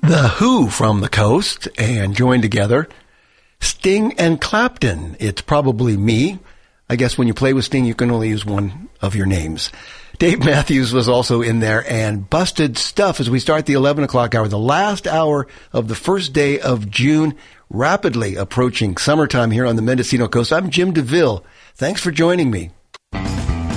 The Who from the coast, and joined together, Sting and Clapton. It's probably me. I guess when you play with Sting, you can only use one of your names. Dave Matthews was also in there, and Busted Stuff as we start the 11 o'clock hour, the last hour of the first day of June, rapidly approaching summertime here on the Mendocino coast. I'm Jim DeVille. Thanks for joining me.